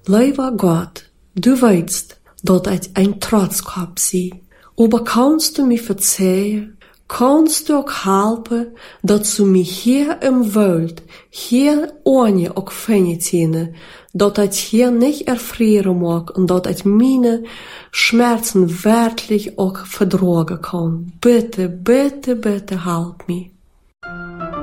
Lieber Gott, du weißt, dass ich ein Trotzkopf sei. Aber kannst du mir verzeihen? Kannst du auch helfen, dass du mich hier im Welt, hier ohne auch Fähnchen, dass ich hier nicht erfrieren mag und dass ich meine Schmerzen wirklich auch vertragen kann. Bitte, bitte, bitte, help mir.